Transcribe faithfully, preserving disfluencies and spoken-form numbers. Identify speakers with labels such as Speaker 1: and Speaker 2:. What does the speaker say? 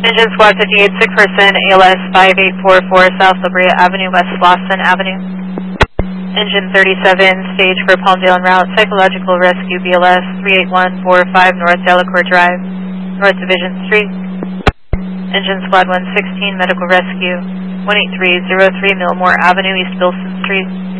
Speaker 1: Engine Squad fifty-eight, six percent, A L S five eight four four, South La Brea Avenue, West Slauson Avenue. Engine thirty-seven, stage for Palmdale en route, Psychological Rescue B L S three eight one four five, North Delacour Drive, North Division Street. Engine Squad one sixteen, Medical Rescue one eight three zero three, Millmore Avenue, East Bilson Street.